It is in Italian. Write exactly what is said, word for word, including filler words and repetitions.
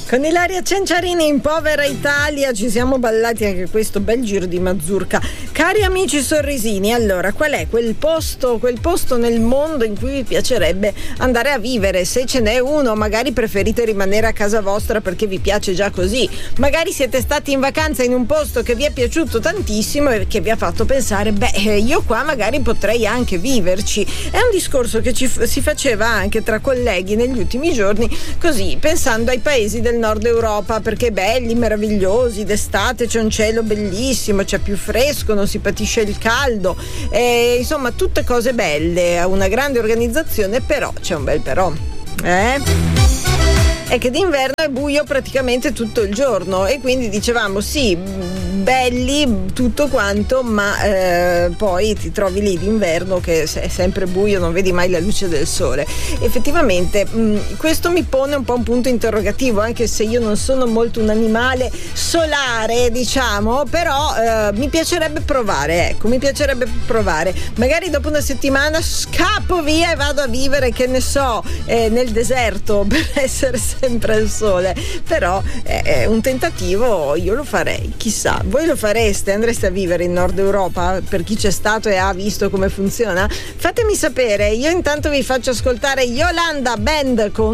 Con Ilaria Cenciarini in Povera Italia ci siamo ballati anche questo bel giro di mazurka. Cari amici sorrisini, allora qual è quel posto, quel posto nel mondo in cui vi piacerebbe andare a vivere? Se ce n'è uno, magari preferite rimanere a casa vostra perché vi piace già così, magari siete stati in vacanza in un posto che vi è piaciuto tantissimo e che vi ha fatto pensare, beh, io qua magari potrei anche viverci. È un discorso che ci, si faceva anche tra colleghi negli ultimi giorni, così pensando ai paesi del nord Europa, perché belli, meravigliosi, d'estate c'è un cielo bellissimo, c'è più fresco, non si patisce il caldo, e, insomma tutte cose belle, una grande organizzazione, però c'è un bel però, eh? È che d'inverno è buio praticamente tutto il giorno e quindi dicevamo sì, belli tutto quanto, ma eh, poi ti trovi lì d'inverno che è sempre buio, non vedi mai la luce del sole. Effettivamente mh, questo mi pone un po' un punto interrogativo, anche se io non sono molto un animale solare, diciamo, però eh, mi piacerebbe provare, ecco, mi piacerebbe provare. Magari dopo una settimana scappo via e vado a vivere, che ne so, eh, nel deserto per essere sempre al sole, però è eh, un tentativo, io lo farei, chissà. Voi lo fareste? Andreste a vivere in Nord Europa? Per chi c'è stato e ha visto come funziona? Fatemi sapere, io intanto vi faccio ascoltare Yolanda Band con